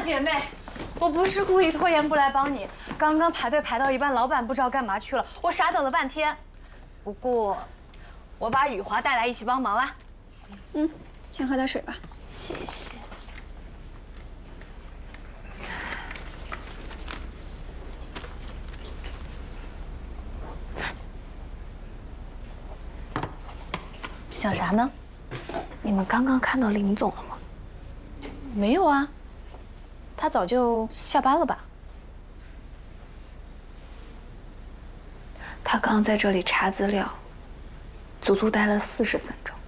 姐妹，我不是故意拖延不来帮你。刚刚排队排到一半，老板不知道干嘛去了，我傻等了半天。不过，我把雨华带来一起帮忙啦。 嗯，先喝点水吧。 谢谢。想啥呢？ 你们刚刚看到林总了吗？ 没有啊，他早就下班了吧？ 他刚在这里查资料，足足待了40分钟。